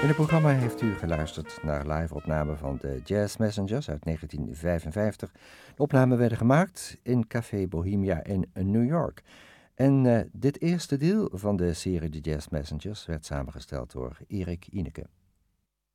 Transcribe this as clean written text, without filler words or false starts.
In het programma heeft u geluisterd naar live-opnamen van de Jazz Messengers uit 1955. De opnamen werden gemaakt in Café Bohemia in New York. En dit eerste deel van de serie The Jazz Messengers werd samengesteld door Erik Ineke.